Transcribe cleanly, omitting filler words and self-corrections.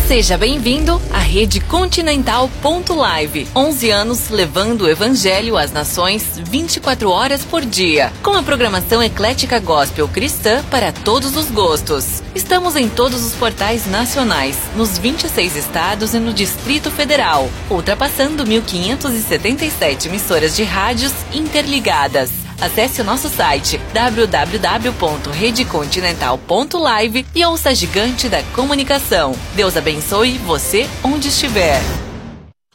Seja bem-vindo à Rede Continental.live. 11 anos levando o Evangelho às nações 24 horas por dia. Com a programação eclética gospel cristã para todos os gostos. Estamos em todos os portais nacionais, nos 26 estados e no Distrito Federal, ultrapassando 1.577 emissoras de rádios interligadas. Acesse o nosso site www.redecontinental.live e ouça a gigante da comunicação. Deus abençoe você onde estiver.